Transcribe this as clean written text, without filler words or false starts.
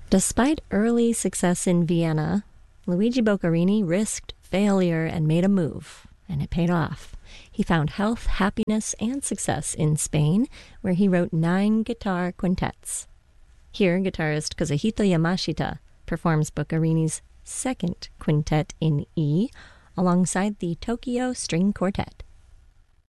Despite early success in Vienna, Luigi Boccherini risked failure and made a move, and it paid off. He found health, happiness, and success in Spain, where he wrote 9 guitar quintets. Here, guitarist Kazuhito Yamashita performs Boccherini's second quintet in E, alongside the Tokyo String Quartet.